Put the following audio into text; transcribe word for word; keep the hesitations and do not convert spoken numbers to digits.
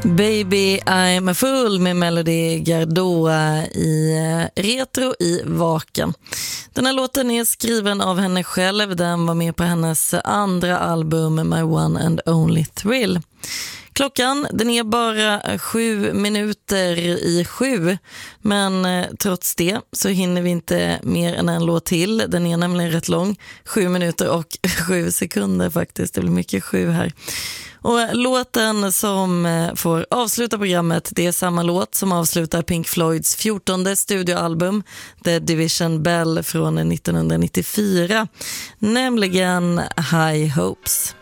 Baby I'm a fool med Melody Gardot i Retro i Vaken. Den här låten är skriven av henne själv. Den var med på hennes andra album My One and Only Thrill. Klockan, den är bara sju minuter i sju, men eh, trots det så hinner vi inte mer än en låt till. Den är nämligen rätt lång, sju minuter och sju sekunder faktiskt. Det blir mycket sju här. Och låten som eh, får avsluta programmet, det är samma låt som avslutar Pink Floyds fjortonde studioalbum The Division Bell från nittonhundranittiofyra, nämligen High Hopes.